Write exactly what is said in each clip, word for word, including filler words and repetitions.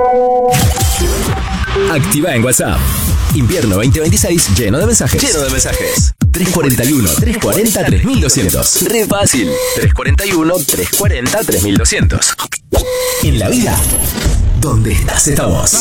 Activa en WhatsApp. Invierno veinte veintiséis lleno de mensajes. Lleno de mensajes. tres cuarenta y uno, tres cuarenta, tres mil doscientos. Re fácil. tres cuarenta y uno, tres cuarenta, tres mil doscientos. En la vida, donde estás, estamos.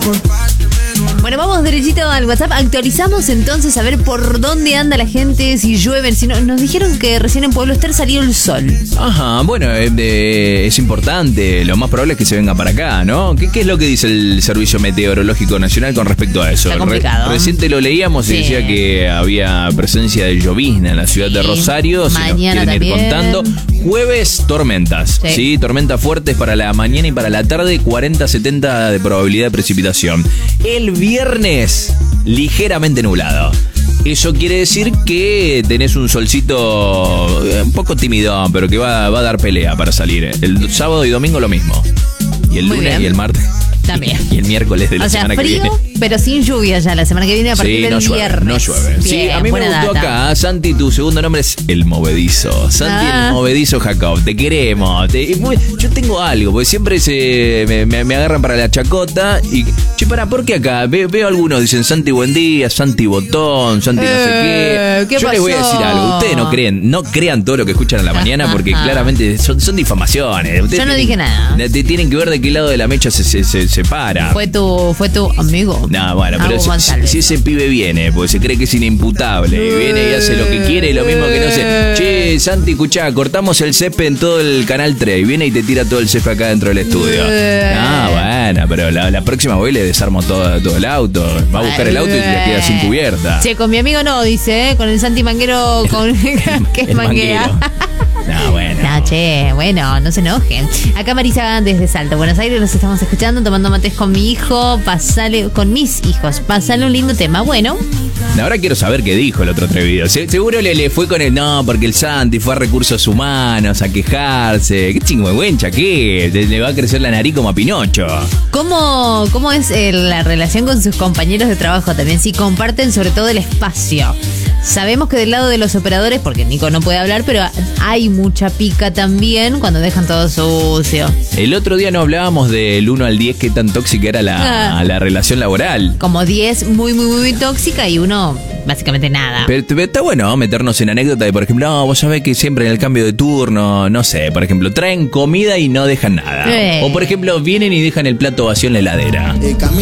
Bueno, vamos derechito al WhatsApp. Actualizamos entonces a ver por dónde anda la gente, si llueven, si no. Nos dijeron que recién en Pueblo Ester salió el sol. Ajá, bueno, eh, eh, es importante. Lo más probable es que se venga para acá, ¿no? ¿Qué, qué es lo que dice el Servicio Meteorológico Nacional con respecto a eso? Está complicado. Re, reciente lo leíamos y sí. Decía que había presencia de llovizna en la ciudad sí. de Rosario. Si mañana nos quieren también. ir contando. Jueves, tormentas. Sí. sí, tormentas fuertes para la mañana y para la tarde, cuarenta a setenta de probabilidad de precipitación. El viernes, ligeramente nublado. Eso quiere decir que tenés un solcito un poco timidón, pero que va, va a dar pelea para salir. El sábado y domingo lo mismo. Y el Muy lunes bien. y el martes. También. Y el miércoles de la o sea, semana frío, que viene. pero sin lluvia ya la semana que viene a partir Sí, del no llueve, viernes. no llueve. Bien, Sí, a mí me buena gustó data. acá, Santi, tu segundo nombre es El Movedizo. Santi Ah. El Movedizo Jacob, te queremos. Te- y muy- yo tengo algo, porque siempre se me, me- me agarran para la chacota y... Che, pará, ¿por qué acá? Ve- veo algunos, dicen Santi Buen Día, Santi Botón, Santi no sé Eh, qué. ¿qué Yo les voy a pasó? decir algo, ustedes no creen, no crean todo lo que escuchan a la mañana porque Ajá. claramente son, son difamaciones. Ustedes Yo no tienen- dije nada. te- Tienen que ver de qué lado de la mecha se, se, se, se para. Fue tu, fue tu amigo. No, bueno, pero Agus si, González. si ese pibe viene, porque se cree que es inimputable, y viene y hace lo que quiere, y lo mismo que no sé. Che, Santi, escuchá, cortamos el césped en todo el canal tres, y viene y te tira todo el césped acá dentro del estudio. Ah, bueno, pero la, la próxima voy y le desarmo todo, todo el auto. Va a buscar el auto y le queda sin cubierta. Che, con mi amigo no, dice, ¿eh? Con el Santi Manguero, con que es El manguera. manguero. No, bueno. No, che, bueno, no se enojen. Acá Marisa desde Salto, Buenos Aires, los estamos escuchando, tomando mates con mi hijo, pasale, con mis hijos, pasale un lindo tema. Bueno, Ahora quiero saber qué dijo el otro atrevido. Se- Seguro le, le fue con el no, porque el Santi fue a recursos humanos a quejarse. Qué chingüengüencha, ¿qué? Le, le va a crecer la nariz como a Pinocho. ¿cómo, cómo es eh, la relación con sus compañeros de trabajo también? Si comparten sobre todo el espacio. Sabemos que del lado de los operadores, porque Nico no puede hablar, pero hay mucha pica también cuando dejan todo sucio. El otro día no hablábamos del uno al diez, qué tan tóxica era la, Ah. la relación laboral. Como diez muy, muy, muy tóxica y uno básicamente nada. Pero, pero está bueno meternos en anécdota de, por ejemplo, no, vos sabés que siempre en el cambio de turno, no sé, por ejemplo, traen comida y no dejan nada. Eh. O, por ejemplo, vienen y dejan el plato vacío en la heladera.